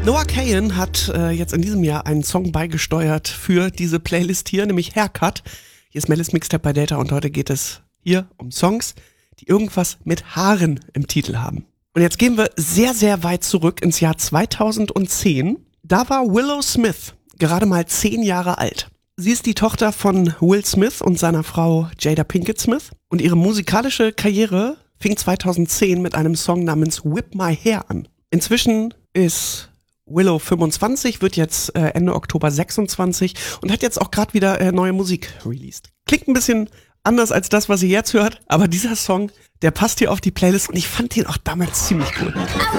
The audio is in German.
Noah Kahan hat jetzt in diesem Jahr einen Song beigesteuert für diese Playlist hier, nämlich Haircut. Hier ist Melis Mixtape bei Data und heute geht es hier um Songs, die irgendwas mit Haaren im Titel haben. Und jetzt gehen wir sehr, sehr weit zurück ins Jahr 2010. Da war Willow Smith gerade mal 10 Jahre alt. Sie ist die Tochter von Will Smith und seiner Frau Jada Pinkett Smith. Und ihre musikalische Karriere fing 2010 mit einem Song namens Whip My Hair an. Inzwischen ist Willow 25, wird jetzt Ende Oktober 26 und hat jetzt auch gerade wieder neue Musik released. Klingt ein bisschen anders als das, was ihr jetzt hört, aber dieser Song, der passt hier auf die Playlist und ich fand den auch damals ziemlich cool. I